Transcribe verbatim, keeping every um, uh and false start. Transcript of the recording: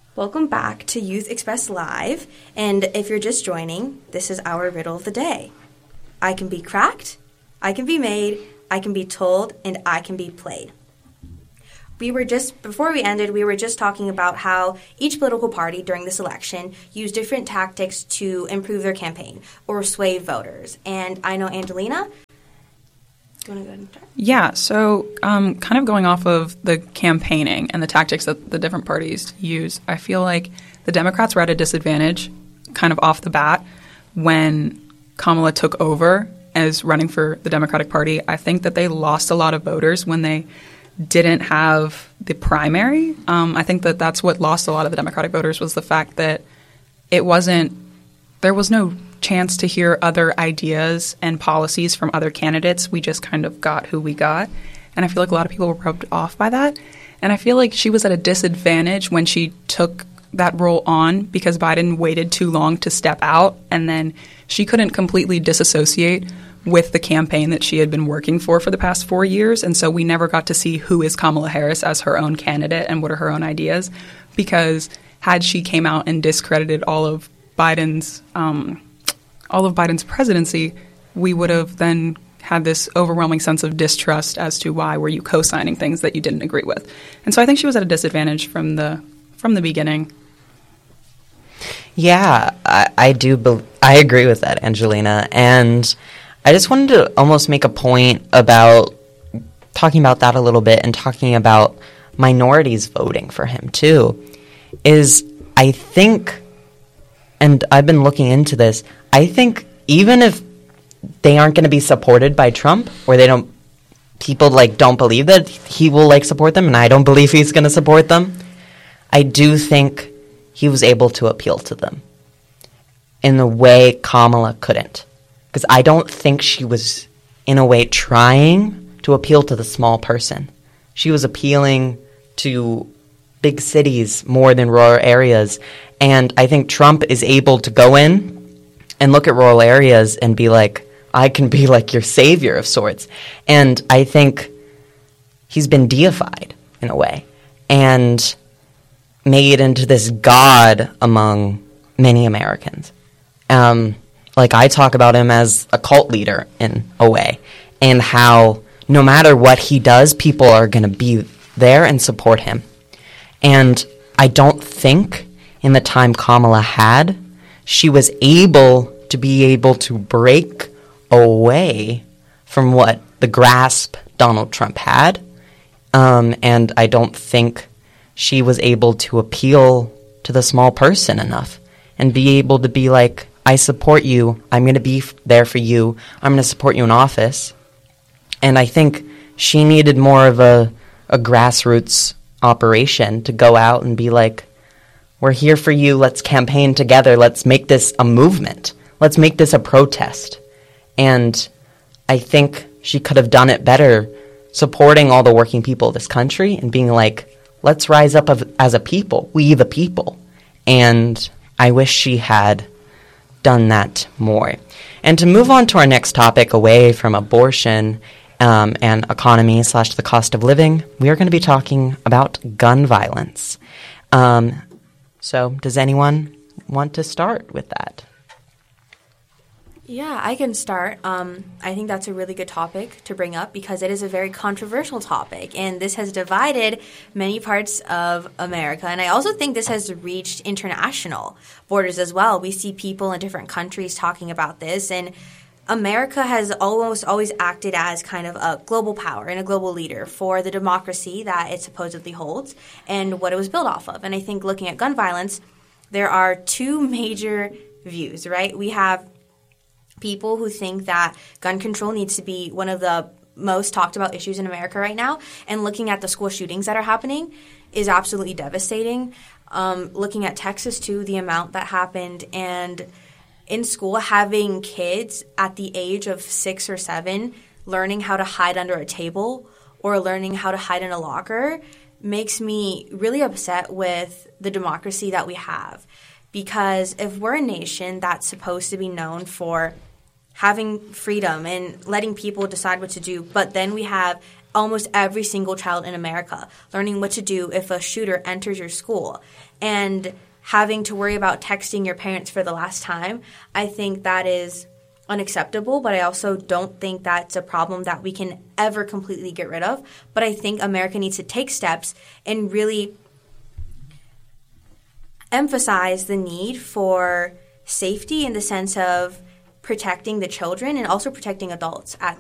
Welcome back to Youth Express Live, and if you're just joining, this is our riddle of the day. I can be cracked, I can be made, I can be told, and I can be played. We were just, before we ended, we were just talking about how each political party during this election used different tactics to improve their campaign or sway voters. And I know, Angelina, do you want to go ahead and start? Yeah, so um, kind of going off of the campaigning and the tactics that the different parties use, I feel like the Democrats were at a disadvantage kind of off the bat when Kamala took over as running for the Democratic Party. I think that they lost a lot of voters when they didn't have the primary. Um, I think that that's what lost a lot of the Democratic voters was the fact that it wasn't – there was no – chance to hear other ideas and policies from other candidates. We just kind of got who we got. And I feel like a lot of people were rubbed off by that. And I feel like she was at a disadvantage when she took that role on because Biden waited too long to step out. And then she couldn't completely disassociate with the campaign that she had been working for for the past four years. And so we never got to see who is Kamala Harris as her own candidate and what are her own ideas. Because had she came out and discredited all of Biden's um, all of Biden's presidency, we would have then had this overwhelming sense of distrust as to why were you co-signing things that you didn't agree with. And so I think she was at a disadvantage from the from the beginning. Yeah, I, I do. Be- I agree with that, Angelina. And I just wanted to almost make a point about talking about that a little bit and talking about minorities voting for him too. Is I think, and I've been looking into this, I think even if they aren't going to be supported by Trump, or they don't, people like don't believe that he will like support them, and I don't believe he's going to support them, I do think he was able to appeal to them in the way Kamala couldn't. Because I don't think she was, in a way, trying to appeal to the small person. She was appealing to big cities more than rural areas. And I think Trump is able to go in and look at rural areas and be like, I can be like your savior of sorts. And I think he's been deified in a way and made into this god among many Americans. Um, like I talk about him as a cult leader in a way, and how no matter what he does, people are going to be there and support him. And I don't think in the time Kamala had, she was able to be able to break away from what the grasp Donald Trump had. Um, and I don't think she was able to appeal to the small person enough and be able to be like, I support you. I'm going to be f- there for you. I'm going to support you in office. And I think she needed more of a, a grassroots operation to go out and be like, we're here for you. Let's campaign together. Let's make this a movement. Let's make this a protest. And I think she could have done it better supporting all the working people of this country and being like, let's rise up of, as a people, we the people. And I wish she had done that more. And to move on to our next topic, away from abortion um, and economy slash the cost of living, we are going to be talking about gun violence. Um, so does anyone want to start with that? Yeah, I can start. Um, I think that's a really good topic to bring up because it is a very controversial topic, and this has divided many parts of America. And I also think this has reached international borders as well. We see people in different countries talking about this, and America has almost always acted as kind of a global power and a global leader for the democracy that it supposedly holds and what it was built off of. And I think looking at gun violence, there are two major views, right? We have people who think that gun control needs to be one of the most talked about issues in America right now. And looking at the school shootings that are happening is absolutely devastating. Um, looking at Texas, too, the amount that happened. And in school, having kids at the age of six or seven learning how to hide under a table or learning how to hide in a locker makes me really upset with the democracy that we have. Because if we're a nation that's supposed to be known for having freedom and letting people decide what to do, but then we have almost every single child in America, learning what to do if a shooter enters your school, and having to worry about texting your parents for the last time. I think that is unacceptable, but I also don't think that's a problem that we can ever completely get rid of. But I think America needs to take steps and really emphasize the need for safety in the sense of protecting the children and also protecting adults at